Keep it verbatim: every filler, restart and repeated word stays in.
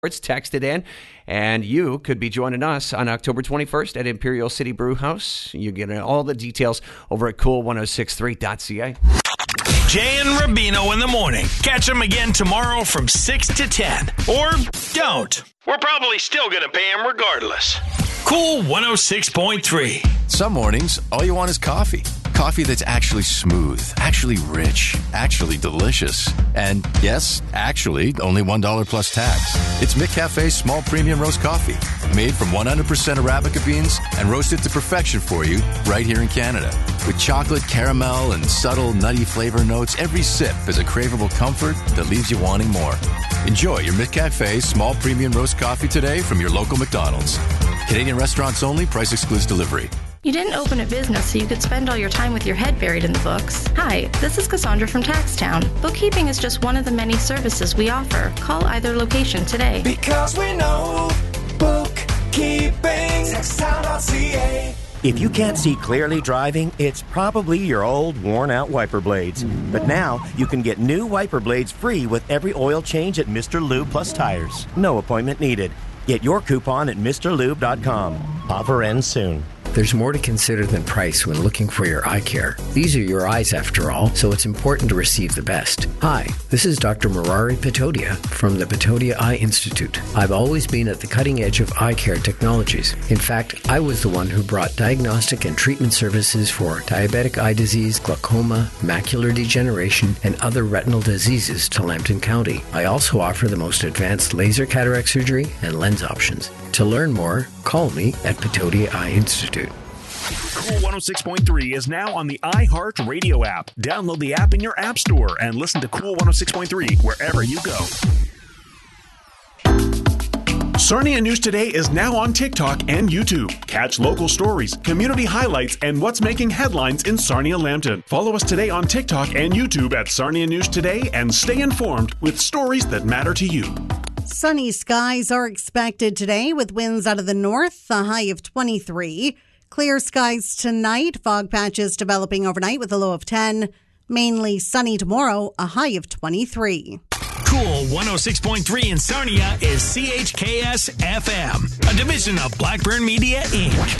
Text it in, and you could be joining us on October twenty-first at Imperial City Brew House. You get all the details over at cool ten sixty-three dot c a. Jay and Rubino in the morning. Catch them again tomorrow from six to ten. Or don't. We're probably still going to pay them regardless. Cool one oh six point three. Some mornings, all you want is coffee. Coffee that's actually smooth, actually rich, actually delicious. And yes, actually, only one dollar plus tax. It's McCafe's small premium roast coffee, made from one hundred percent Arabica beans and roasted to perfection for you right here in Canada. With chocolate, caramel, and subtle nutty flavor notes, every sip is a craveable comfort that leaves you wanting more. Enjoy your McCafe small premium roast coffee today from your local McDonald's. Canadian restaurants only, price excludes delivery. You didn't open a business so you could spend all your time with your head buried in the books. Hi, this is Cassandra from Taxtown. Bookkeeping is just one of the many services we offer. Call either location today. Because we know bookkeeping. Taxtown dot c a. If you can't see clearly driving, it's probably your old, worn-out wiper blades. But now, you can get new wiper blades free with every oil change at Mister Lube Plus Tires. No appointment needed. Get your coupon at Mr Lube dot com. Offer ends soon. There's more to consider than price when looking for your eye care. These are your eyes, after all, so it's important to receive the best. Hi, this is Doctor Murari Patodia from the Patodia Eye Institute. I've always been at the cutting edge of eye care technologies. In fact, I was the one who brought diagnostic and treatment services for diabetic eye disease, glaucoma, macular degeneration, and other retinal diseases to Lambton County. I also offer the most advanced laser cataract surgery and lens options. To learn more, call me at Patodia Eye Institute. Cool one oh six point three is now on the iHeart Radio app. Download the app in your app store and listen to Cool one oh six point three wherever you go. Sarnia News Today is now on TikTok and YouTube. Catch local stories, community highlights, and what's making headlines in Sarnia-Lambton. Follow us today on TikTok and YouTube at Sarnia News Today and stay informed with stories that matter to you. Sunny skies are expected today with winds out of the north, a high of twenty-three. Clear skies tonight, fog patches developing overnight with a low of ten. Mainly sunny tomorrow, a high of twenty-three. Cool one oh six point three in Sarnia is C H K S F M, a division of Blackburn Media, Incorporated.